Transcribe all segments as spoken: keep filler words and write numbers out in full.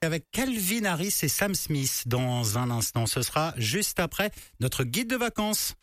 avec Calvin Harris et Sam Smith dans un instant. Ce sera juste après notre guide de vacances.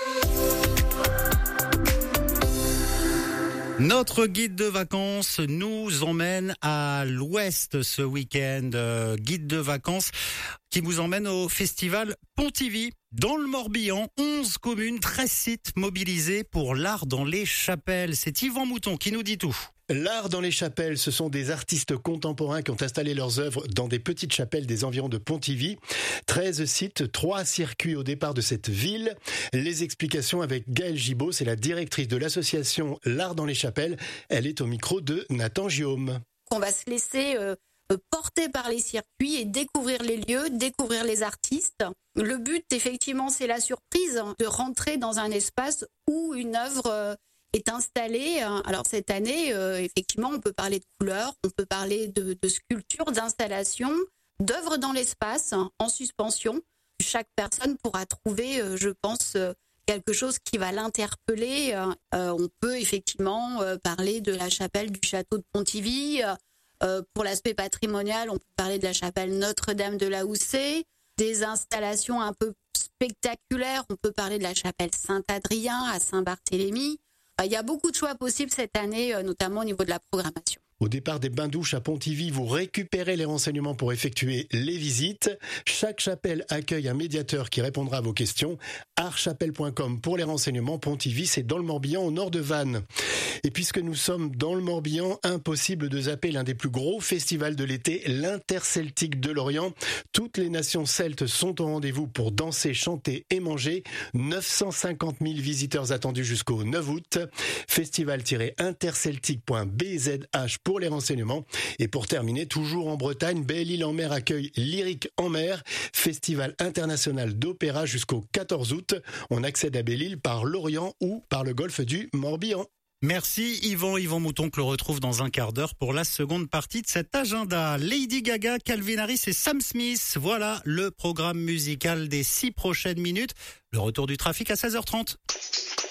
Notre guide de vacances nous emmène à l'ouest ce week-end. Euh, guide de vacances qui vous emmène au festival Pontivy. Dans le Morbihan, onze communes, treize sites mobilisés pour l'art dans les chapelles. C'est Yvan Mouton qui nous dit tout. L'art dans les chapelles, ce sont des artistes contemporains qui ont installé leurs œuvres dans des petites chapelles des environs de Pontivy. treize sites, trois circuits au départ de cette ville. Les explications avec Gaëlle Gibaud, c'est la directrice de l'association L'Art dans les chapelles. Elle est au micro de Nathan Guillaume. On va se laisser euh, porter par les circuits et découvrir les lieux, découvrir les artistes. Le but, effectivement, c'est la surprise de rentrer dans un espace où une œuvre euh, est installée. Alors cette année, euh, effectivement, on peut parler de couleurs, on peut parler de, de sculptures, d'installations, d'œuvres dans l'espace, en suspension. Chaque personne pourra trouver, euh, je pense, euh, quelque chose qui va l'interpeller. Euh, on peut effectivement euh, parler de la chapelle du château de Pontivy. Euh, pour l'aspect patrimonial, on peut parler de la chapelle Notre-Dame de la Houssée. Des installations un peu spectaculaires, on peut parler de la chapelle Saint-Adrien à Saint-Barthélemy. Il y a beaucoup de choix possibles cette année, notamment au niveau de la programmation. Au départ des bains-douches à Pontivy, vous récupérez les renseignements pour effectuer les visites. Chaque chapelle accueille un médiateur qui répondra à vos questions. art chapelle point com pour les renseignements. Pontivy, c'est dans le Morbihan, au nord de Vannes. Et puisque nous sommes dans le Morbihan, impossible de zapper l'un des plus gros festivals de l'été, l'Interceltique de Lorient. Toutes les nations celtes sont au rendez-vous pour danser, chanter et manger. neuf cent cinquante mille visiteurs attendus jusqu'au neuf août. festival tiret interceltique point b z h pour les renseignements. Et pour terminer, toujours en Bretagne, Belle-Île-en-Mer accueille Lyrique en mer, festival international d'opéra jusqu'au quatorze août. On accède à Belle-Île par l'Orient ou par le golfe du Morbihan. Merci Yvan, Yvan Mouton que l'on retrouve dans un quart d'heure pour la seconde partie de cet agenda. Lady Gaga, Calvin Harris et Sam Smith, voilà le programme musical des six prochaines minutes. Le retour du trafic à seize heures trente.